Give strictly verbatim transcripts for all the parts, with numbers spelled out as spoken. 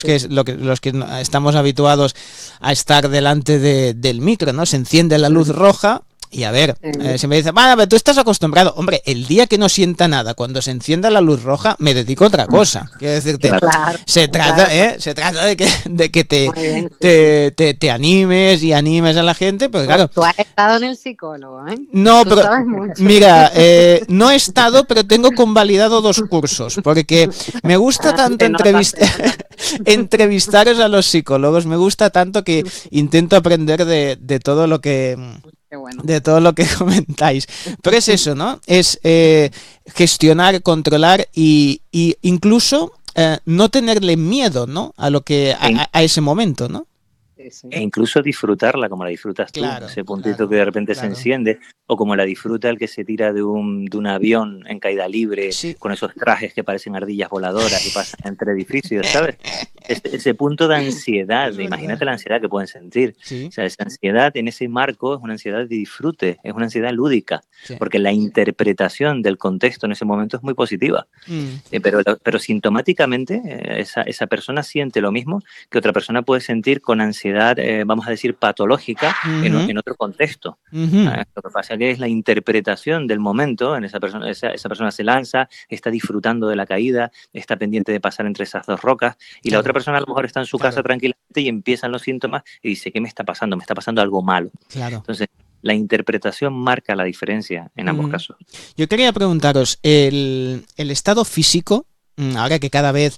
que es lo que los que estamos habituados a estar delante de, del micro, ¿no? Se enciende la luz roja. Y a ver, eh, se me dice, vale, pero tú estás acostumbrado. Hombre, el día que no sienta nada, cuando se encienda la luz roja, me dedico a otra cosa. Quiero decirte, Claro, se trata, claro. ¿eh? Se trata de que, de que te, Muy bien, sí, te, te, te animes y animes a la gente, pues claro. Tú has estado en el psicólogo, ¿eh? No, Tú pero sabes mucho. mira, eh, no he estado, pero tengo convalidado dos cursos, porque me gusta Ah, tanto se nota, entrevistar, se nota. entrevistaros a los psicólogos, me gusta tanto que intento aprender de, de todo lo que Qué bueno. de todo lo que comentáis. Pero es eso, ¿no? Es eh, gestionar, controlar y, y incluso eh, no tenerle miedo, ¿no? A lo que a, a ese momento, ¿no? Sí, sí. E incluso disfrutarla como la disfrutas tú, Claro, ese puntito claro, que de repente claro. se enciende, o como la disfruta el que se tira de un, de un avión en caída libre, Sí. con esos trajes que parecen ardillas voladoras y pasan entre edificios, ¿sabes? Ese, ese punto de ansiedad, Es de verdad. imagínate la ansiedad que pueden sentir. Sí. O sea, esa ansiedad en ese marco es una ansiedad de disfrute, es una ansiedad lúdica, Sí. porque la interpretación del contexto en ese momento es muy positiva. Mm. Eh, pero, pero sintomáticamente eh, esa, esa persona siente lo mismo que otra persona puede sentir con ansiedad, eh, vamos a decir, patológica Uh-huh. en, en otro contexto. Uh-huh. ¿Sabes? Lo que pasa que es la interpretación del momento, en esa persona, esa, esa persona se lanza, está disfrutando de la caída, está pendiente de pasar entre esas dos rocas, y Claro. la otra persona a lo mejor está en su Claro. casa tranquilamente y empiezan los síntomas y dice, ¿qué me está pasando? Me está pasando algo malo. Claro. Entonces, la interpretación marca la diferencia en ambos Mm. casos. Yo quería preguntaros, el, el estado físico, mm, ahora que cada vez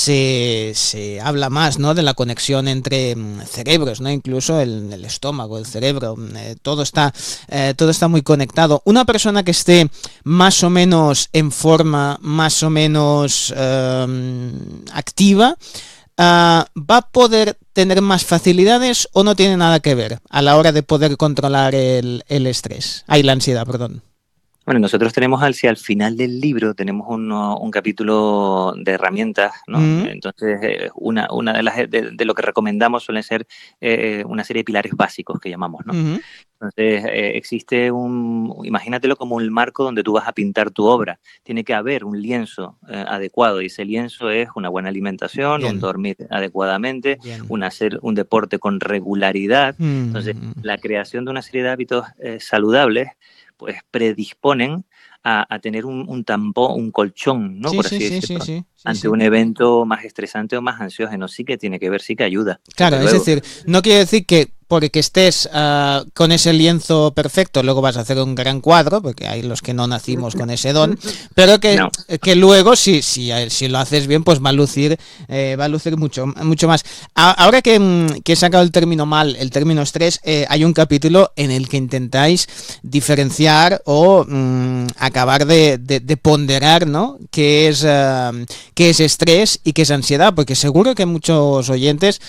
se, se habla más, ¿no?, de la conexión entre mm, cerebros, ¿no?, incluso el, el estómago, el cerebro, mm, eh, todo está, eh, todo está muy conectado. Una persona que esté más o menos en forma, más o menos eh, activa, Uh, ¿va a poder tener más facilidades o no tiene nada que ver a la hora de poder controlar el, el estrés? Ay, la ansiedad, perdón. Bueno, nosotros tenemos al, si al final del libro tenemos uno, un capítulo de herramientas, ¿no? Mm. Entonces, eh, una, una de las de, de lo que recomendamos suelen ser eh, una serie de pilares básicos que llamamos, ¿no? Mm-hmm. Entonces, eh, existe un, imagínatelo como un marco donde tú vas a pintar tu obra. Tiene que haber un lienzo eh, adecuado, y ese lienzo es una buena alimentación, Bien. un dormir adecuadamente, Bien. un hacer un deporte con regularidad. Mm. Entonces, la creación de una serie de hábitos eh, saludables pues predisponen a, a tener un, un tampón, un colchón, ¿no? Sí, Por sí, así sí, decirlo, sí, sí, sí, ante sí. un evento más estresante o más ansiógeno. Sí que tiene que ver, sí que ayuda. Claro, es luego. decir, no quiere decir que porque estés uh, con ese lienzo perfecto, luego vas a hacer un gran cuadro, porque hay los que no nacimos con ese don, pero que, no. que luego, si, si, si lo haces bien, pues va a lucir, eh, va a lucir mucho, mucho más. A, ahora que, que he sacado el término mal, el término estrés, eh, hay un capítulo en el que intentáis diferenciar o um, acabar de, de, de ponderar, ¿no?, qué es, uh, qué es estrés y qué es ansiedad, porque seguro que muchos oyentes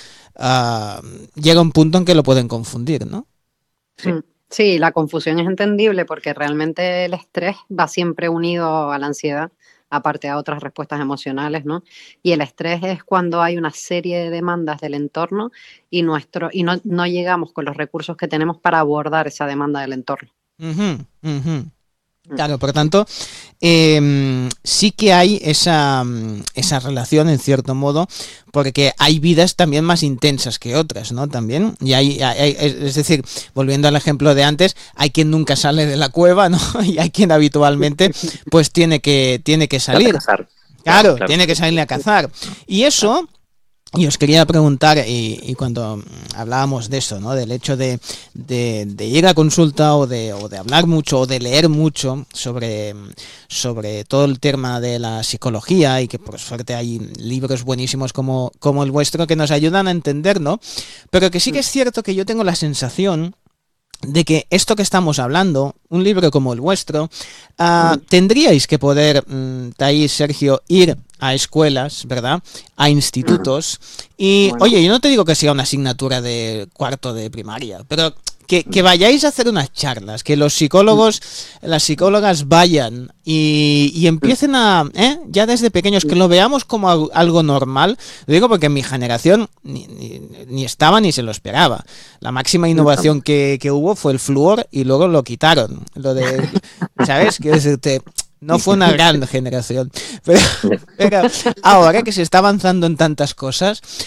Uh, llega un punto en que lo pueden confundir, ¿no? Sí. Sí, la confusión es entendible porque realmente el estrés va siempre unido a la ansiedad, aparte a otras respuestas emocionales, ¿no? Y el estrés es cuando hay una serie de demandas del entorno y, nuestro, y no, no llegamos con los recursos que tenemos para abordar esa demanda del entorno. Uh-huh, uh-huh. Claro, por tanto, eh, sí que hay esa, esa relación en cierto modo, porque hay vidas también más intensas que otras, ¿no? También, y hay, hay, es decir, volviendo al ejemplo de antes, hay quien nunca sale de la cueva, ¿no? Y hay quien habitualmente, pues tiene que, tiene que salir. Claro, claro, claro, tiene que salir a cazar. Y eso... Y os quería preguntar, y, y cuando hablábamos de eso, ¿no?, del hecho de, de, de ir a consulta o de, o de hablar mucho o de leer mucho sobre, sobre todo el tema de la psicología, y que por suerte hay libros buenísimos como, como el vuestro que nos ayudan a entender, ¿no? Pero que sí que es cierto que yo tengo la sensación de que esto que estamos hablando, un libro como el vuestro, uh, tendríais que poder, um, Thais, Sergio, ir a escuelas, ¿verdad?, a institutos, y, bueno, oye, yo no te digo que sea una asignatura de cuarto de primaria, pero que, que vayáis a hacer unas charlas, que los psicólogos, las psicólogas vayan y, y empiecen a, ¿eh?, ya desde pequeños, que lo veamos como algo normal. Lo digo porque en mi generación ni, ni, ni estaba ni se lo esperaba. La máxima innovación que, que hubo fue el flúor y luego lo quitaron. Lo de, ¿sabes? Quiero decirte... No fue una gran generación, pero, pero ahora que se está avanzando en tantas cosas,